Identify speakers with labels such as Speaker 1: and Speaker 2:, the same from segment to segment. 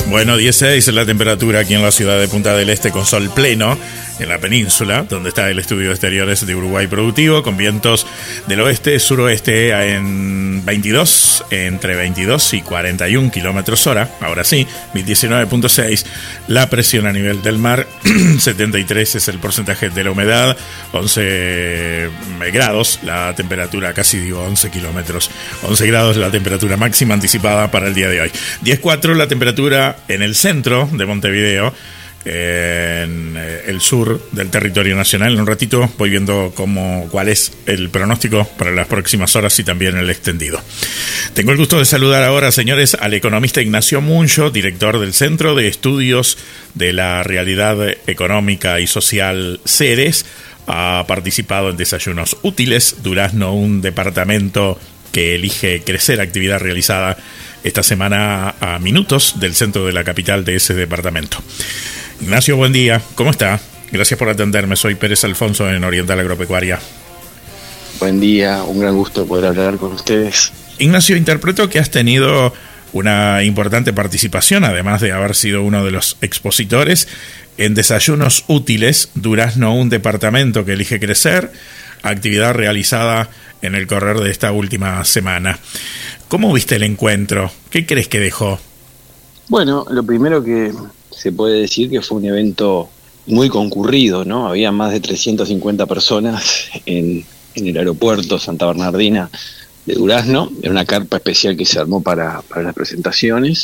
Speaker 1: Bueno, 16 es la temperatura aquí en la ciudad de Punta del Este con sol pleno en la península, donde está el estudio de exteriores de Uruguay Productivo, con vientos del oeste-suroeste en 22, entre 22 y 41 kilómetros hora. Ahora sí, 19.6 la presión a nivel del mar, 73 es el porcentaje de la humedad, 11 grados la temperatura, casi digo 11 kilómetros, 11 grados la temperatura máxima anticipada para el día de hoy. 10.4 la temperatura en el centro de Montevideo, en el sur del territorio nacional. En un ratito voy viendo cuál es el pronóstico para las próximas horas y también el extendido. Tengo el gusto de saludar ahora, señores, al economista Ignacio Muncho, director del Centro de Estudios de la Realidad Económica y Social CERES. Ha participado en Desayunos Útiles, Durazno, un departamento que elige crecer, actividad realizada esta semana a minutos del centro de la capital de ese departamento. Ignacio, buen día, ¿cómo está? Gracias por atenderme, soy Pérez Alfonso en Oriental Agropecuaria.
Speaker 2: Buen día, un gran gusto poder hablar con ustedes.
Speaker 1: Ignacio, interpreto que has tenido una importante participación, además de haber sido uno de los expositores, en Desayunos Útiles, Durazno, un departamento que elige crecer, actividad realizada en el correr de esta última semana. ¿Cómo viste el encuentro? ¿Qué crees que dejó?
Speaker 2: Bueno, lo primero que se puede decir que fue un evento muy concurrido, ¿no? Había más de 350 personas en el aeropuerto Santa Bernardina de Durazno. Era una carpa especial que se armó para las presentaciones,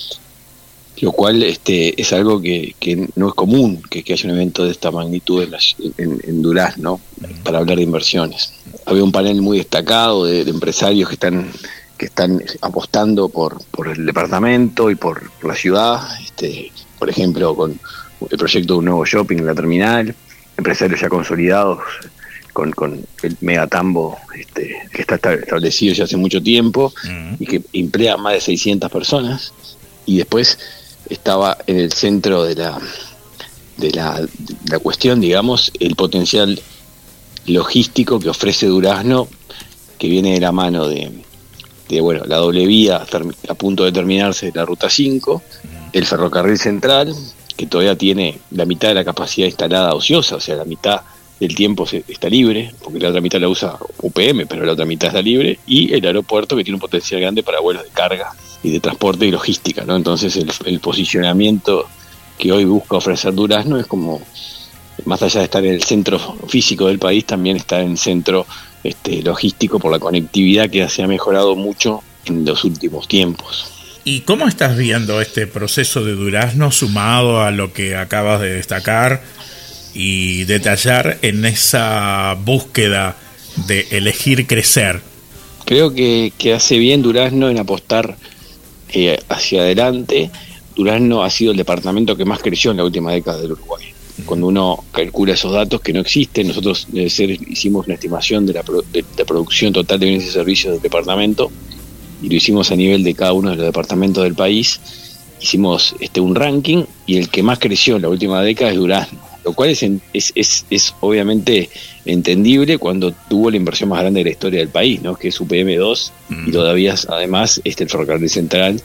Speaker 2: lo cual es algo que no es común, que haya un evento de esta magnitud en Durazno para hablar de inversiones. Había un panel muy destacado de empresarios que están apostando por el departamento y por la ciudad, por ejemplo, con el proyecto de un nuevo shopping en la terminal, empresarios ya consolidados con el megatambo que está establecido ya hace mucho tiempo y que emplea más de 600 personas. Y después estaba en el centro de la cuestión, digamos, el potencial logístico que ofrece Durazno, que viene de la mano de la doble vía a punto de terminarse, la ruta 5, el ferrocarril central, que todavía tiene la mitad de la capacidad instalada ociosa, o sea, la mitad del tiempo está libre, porque la otra mitad la usa UPM, pero la otra mitad está libre, y el aeropuerto, que tiene un potencial grande para vuelos de carga y de transporte y logística, ¿no? Entonces el posicionamiento que hoy busca ofrecer Durazno es como, más allá de estar en el centro físico del país, también está en el centro logístico por la conectividad que se ha mejorado mucho en los últimos tiempos.
Speaker 1: ¿Y cómo estás viendo este proceso de Durazno sumado a lo que acabas de destacar y detallar en esa búsqueda de elegir crecer?
Speaker 2: Creo que hace bien Durazno en apostar hacia adelante. Durazno ha sido el departamento que más creció en la última década del Uruguay. Cuando uno calcula esos datos que no existen, nosotros hicimos una estimación de la producción total de bienes y servicios del departamento y lo hicimos a nivel de cada uno de los departamentos del país. Hicimos un ranking y el que más creció en la última década es Durazno, lo cual es obviamente entendible cuando tuvo la inversión más grande de la historia del país, ¿no? Que es UPM2 y todavía además el ferrocarril central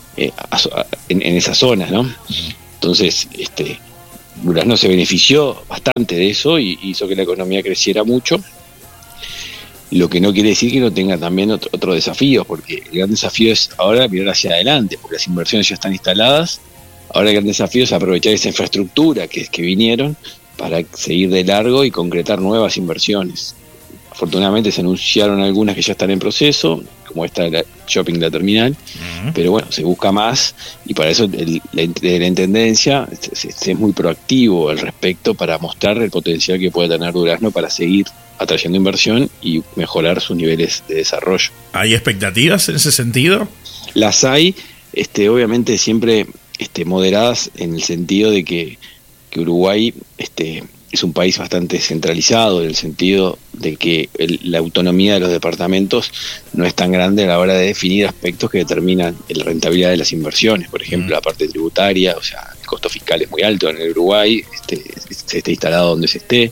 Speaker 2: en esa zona, ¿no? Entonces Durazno se benefició bastante de eso y hizo que la economía creciera mucho, lo que no quiere decir que no tenga también otro desafío, porque el gran desafío es ahora mirar hacia adelante, porque las inversiones ya están instaladas. Ahora el gran desafío es aprovechar esa infraestructura que vinieron para seguir de largo y concretar nuevas inversiones. Afortunadamente se anunciaron algunas que ya están en proceso, como esta de la shopping de la terminal, pero bueno, se busca más y para eso la Intendencia es muy proactivo al respecto para mostrar el potencial que puede tener Durazno para seguir atrayendo inversión y mejorar sus niveles de desarrollo.
Speaker 1: ¿Hay expectativas en ese sentido?
Speaker 2: Las hay, obviamente siempre moderadas en el sentido de que Uruguay es un país bastante centralizado, en el sentido de que la autonomía de los departamentos no es tan grande a la hora de definir aspectos que determinan la rentabilidad de las inversiones. Por ejemplo, la parte tributaria, o sea, el costo fiscal es muy alto en el Uruguay, se esté instalado donde se esté,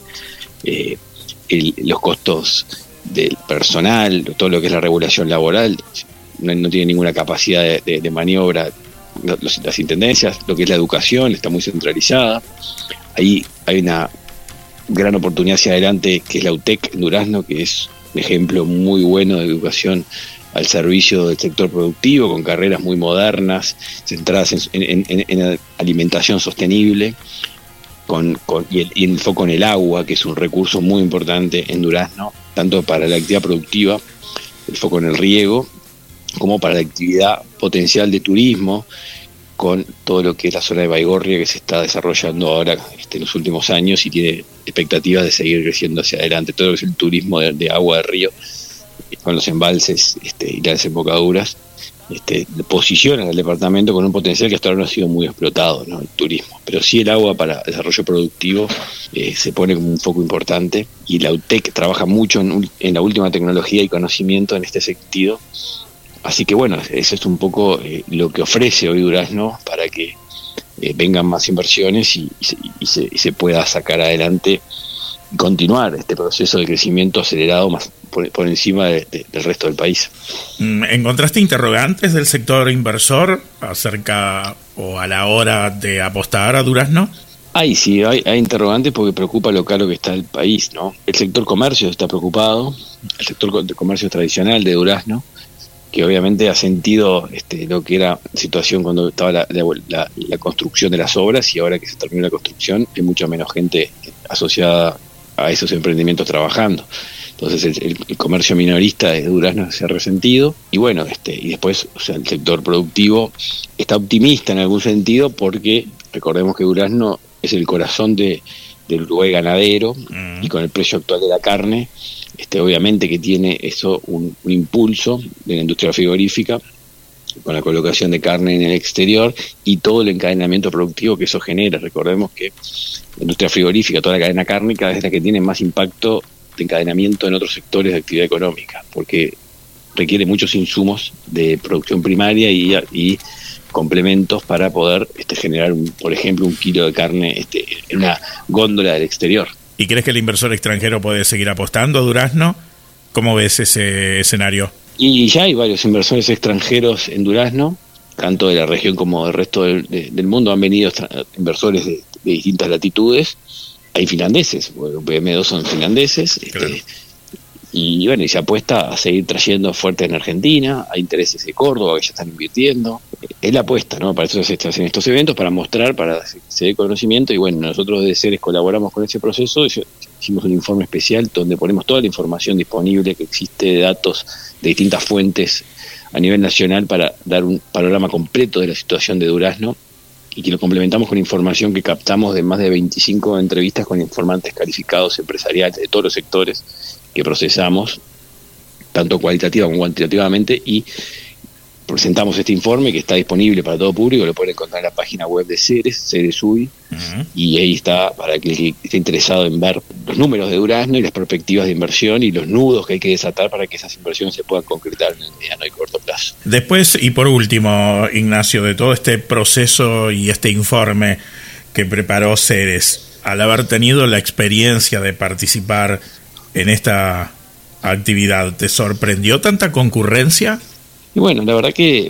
Speaker 2: los costos del personal, todo lo que es la regulación laboral, no tiene ninguna capacidad de maniobra las intendencias, lo que es la educación, está muy centralizada. Ahí hay una gran oportunidad hacia adelante, que es la UTEC en Durazno, que es un ejemplo muy bueno de educación al servicio del sector productivo, con carreras muy modernas, centradas en alimentación sostenible, y el foco en el agua, que es un recurso muy importante en Durazno, tanto para la actividad productiva, el foco en el riego, como para la actividad potencial de turismo, con todo lo que es la zona de Baigorria, que se está desarrollando ahora en los últimos años y tiene expectativas de seguir creciendo hacia adelante. Todo lo que es el turismo de agua de río, con los embalses y las desembocaduras, posiciona al departamento con un potencial que hasta ahora no ha sido muy explotado, ¿no? El turismo. Pero sí el agua para desarrollo productivo se pone como un foco importante, y la UTEC trabaja mucho en la última tecnología y conocimiento en este sentido. Así que bueno, eso es un poco lo que ofrece hoy Durazno para que vengan más inversiones y se pueda sacar adelante y continuar este proceso de crecimiento acelerado más por encima del resto del país.
Speaker 1: ¿Encontraste interrogantes del sector inversor acerca o a la hora de apostar a Durazno?
Speaker 2: Sí, hay interrogantes porque preocupa lo caro que está el país, ¿no? El sector comercio está preocupado, el sector de comercio tradicional de Durazno, que obviamente ha sentido lo que era la situación cuando estaba la construcción de las obras, y ahora que se terminó la construcción hay mucha menos gente asociada a esos emprendimientos trabajando. Entonces el comercio minorista de Durazno se ha resentido, y bueno, y después, o sea, el sector productivo está optimista en algún sentido, porque recordemos que Durazno es el corazón del Uruguay ganadero, y con el precio actual de la carne, obviamente que tiene eso un impulso de la industria frigorífica, con la colocación de carne en el exterior y todo el encadenamiento productivo que eso genera. Recordemos que la industria frigorífica, toda la cadena cárnica, es la que tiene más impacto de encadenamiento en otros sectores de actividad económica, porque requiere muchos insumos de producción primaria y complementos para poder generar, por ejemplo, un kilo de carne en una góndola del exterior.
Speaker 1: ¿Y crees que el inversor extranjero puede seguir apostando a Durazno? ¿Cómo ves ese escenario?
Speaker 2: Y ya hay varios inversores extranjeros en Durazno, tanto de la región como del resto del mundo. Han venido inversores de distintas latitudes. Hay finlandeses, bueno, PM2 son finlandeses, claro. Y bueno, y se apuesta a seguir trayendo fuerte en Argentina. Hay intereses de Córdoba que ya están invirtiendo. Es la apuesta, ¿no? Para eso se hacen estos eventos, para mostrar, para que se dé conocimiento. Y bueno, nosotros de Ceres colaboramos con ese proceso. Hicimos un informe especial donde ponemos toda la información disponible que existe de datos de distintas fuentes a nivel nacional, para dar un panorama completo de la situación de Durazno, y que lo complementamos con información que captamos de más de 25 entrevistas con informantes calificados empresariales de todos los sectores que procesamos, tanto cualitativa como cuantitativamente, y presentamos este informe que está disponible para todo público. Lo pueden encontrar en la página web de Ceres UI, y ahí está para que esté interesado en ver los números de Durazno y las perspectivas de inversión y los nudos que hay que desatar para que esas inversiones se puedan concretar en el mediano y corto plazo.
Speaker 1: Después, y por último, Ignacio, de todo este proceso y este informe que preparó Ceres, al haber tenido la experiencia de participar en esta actividad, ¿te sorprendió tanta concurrencia?
Speaker 2: Y bueno, la verdad que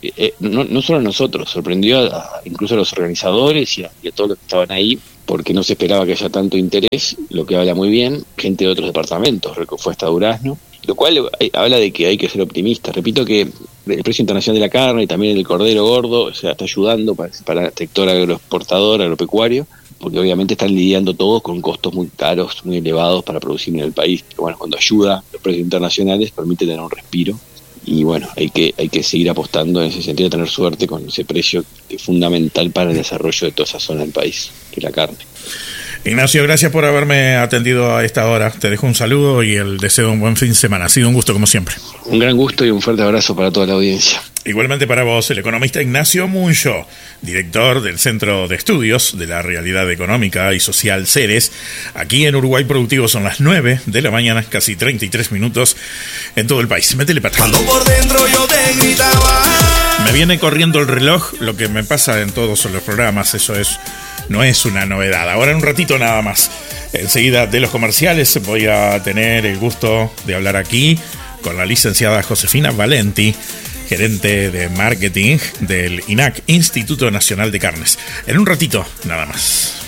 Speaker 2: no solo a nosotros, sorprendió incluso a los organizadores y a todos los que estaban ahí, porque no se esperaba que haya tanto interés, lo que habla muy bien. Gente de otros departamentos fue hasta Durazno, lo cual habla de que hay que ser optimistas. Repito que el precio internacional de la carne y también del cordero gordo, o sea, está ayudando para el sector agroexportador, agropecuario, porque obviamente están lidiando todos con costos muy caros, muy elevados para producir en el país. Pero bueno, cuando ayuda los precios internacionales, permite tener un respiro. Y bueno, hay que seguir apostando en ese sentido, tener suerte con ese precio que es fundamental para el desarrollo de toda esa zona del país, que es la carne.
Speaker 1: Ignacio, gracias por haberme atendido a esta hora. Te dejo un saludo y el deseo de un buen fin de semana. Ha sido un gusto como siempre.
Speaker 2: Un gran gusto y un fuerte abrazo para toda la audiencia.
Speaker 1: Igualmente para vos, el economista Ignacio Muncho, director del Centro de Estudios de la Realidad Económica y Social Ceres. Aquí en Uruguay Productivo son las 9 de la mañana, casi 33 minutos en todo el país. Métele para atrás.
Speaker 3: Cuando por dentro yo te gritaba.
Speaker 1: Me viene corriendo el reloj, lo que me pasa en todos los programas, no es una novedad. Ahora en un ratito nada más. Enseguida de los comerciales voy a tener el gusto de hablar aquí con la licenciada Josefina Valenti, gerente de marketing del INAC, Instituto Nacional de Carnes. En un ratito, nada más.